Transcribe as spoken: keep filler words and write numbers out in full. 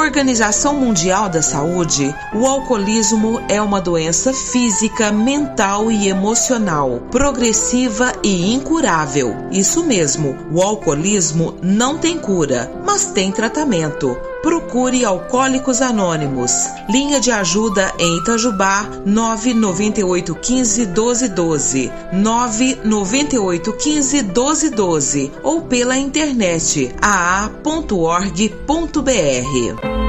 Organização Mundial da Saúde, o alcoolismo é uma doença física, mental e emocional, progressiva e incurável. Isso mesmo, o alcoolismo não tem cura, mas tem tratamento. Procure Alcoólicos Anônimos. Linha de ajuda em Itajubá, nove nove oito um cinco, um dois um dois, nove nove oito um cinco, um dois um dois ou pela internet a a ponto org ponto b r.